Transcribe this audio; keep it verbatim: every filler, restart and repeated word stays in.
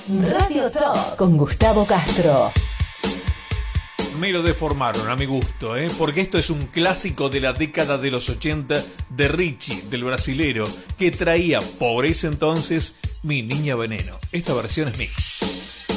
Radio Top con Gustavo Castro. Me lo deformaron a mi gusto, ¿eh? Porque esto es un clásico de la década de los ochenta de Richie, del brasilero, que traía por ese entonces Mi Niña Veneno. Esta versión es mix.